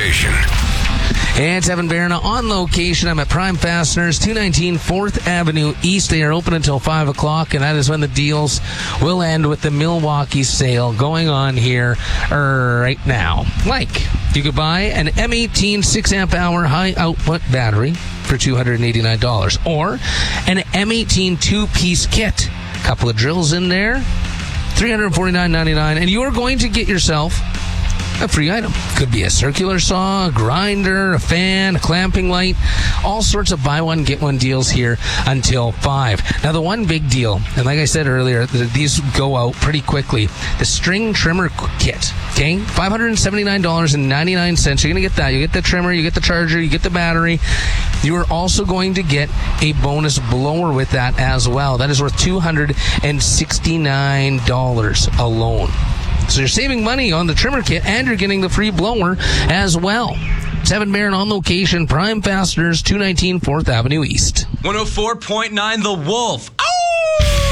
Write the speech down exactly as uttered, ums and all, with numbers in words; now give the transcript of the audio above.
station. And it's Evan Barona on location. I'm at Prime Fasteners, two nineteen fourth Avenue East. They are open until five o'clock, and that is when the deals will end with the Milwaukee sale going on here right now. Like, you could buy an M eighteen six amp hour high output battery for two hundred eighty-nine dollars, or an M eighteen two-piece kit. Couple of drills in there, three hundred forty-nine ninety-nine, and you are going to get yourself a free item. Could be a circular saw, a grinder, a fan, a clamping light, all sorts of buy one, get one deals here until five. Now, the one big deal, and like I said earlier, these go out pretty quickly, the string trimmer kit, okay? five hundred seventy-nine ninety-nine. You're going to get that. You get the trimmer, you get the charger, you get the battery. You are also going to get a bonus blower with that as well. That is worth two hundred sixty-nine dollars alone. So you're saving money on the trimmer kit, and you're getting the free blower as well. Evan Barron on location, Prime Fasteners, two nineteen fourth Avenue East. one oh four point nine The Wolf.